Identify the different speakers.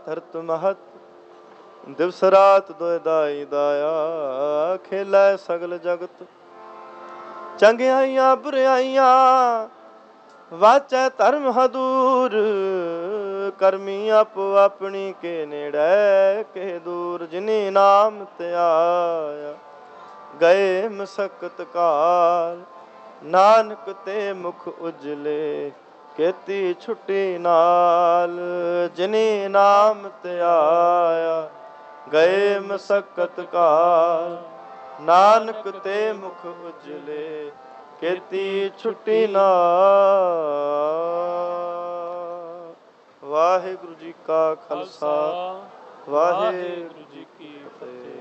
Speaker 1: ਧਰਤ ਮਹਤ ਦਿਵਸ ਰਾਤ ਦੋਇ ਦਾਈ ਦਾਇਆ। ਖੇਲੇ ਸਗਲ ਜਗਤ ਚੰਗਿਆਈਆਂ ਬੁਰਿਆਈਆਂ, ਵਾਚੈ ਧਰਮ ਹਦੂਰ। ਕਰਮੀ ਆਪੋ ਆਪਣੀ ਕੇ ਨੇੜੇ, ਕੇ ਦੂਰ। ਜਿਨੀ ਨਾਮ ਧਿਆਇਆ ਗਏ ਮਸਕਤ ਕਾਲ, ਨਾਨਕ ਤੇ ਮੁਖ ਉਜਲੇ ਕੀਤੀ ਛੁੱਟੀ ਨਾਲ। ਜਿਨੀ ਨਾਮ ਧਿਆਇਆ ਗਏ ਮਸਕਤ ਕਾਲ, ਨਾਨਕ ਤੇ ਮੁਖ ਉਜਲੇ ਕੀਤੀ ਛੁੱਟੀ ਨਾਲ। ਵਾਹਿਗੁਰੂ ਜੀ ਕਾ ਖਾਲਸਾ, ਵਾਹਿਗੁਰੂ ਜੀ ਕੀ ਫਤਿਹ।